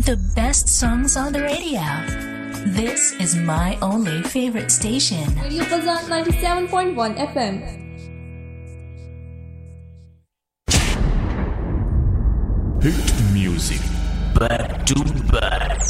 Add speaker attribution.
Speaker 1: The best songs on the radio. This is my only favorite station.
Speaker 2: Radio Fazan 97.1 FM.
Speaker 3: Hit music back to back.